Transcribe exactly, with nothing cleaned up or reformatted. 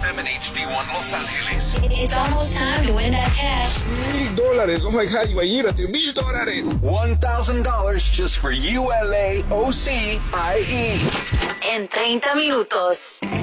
M and H D one Los Ángeles. It's almost time to win that cash. Mil dólares. Oh my God, you ayira, tío. Mil dólares. One thousand dollars just for U L A O C I E. En treinta minutos.